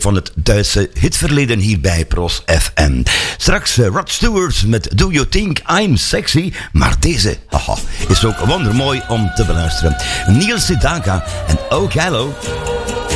van het Duitse hitverleden hier bij Pros FM. Straks Rod Stewart met Do You Think I'm Sexy? Maar deze, haha, is ook wondermooi om te beluisteren. Neil Sedaka en Oh Gallo.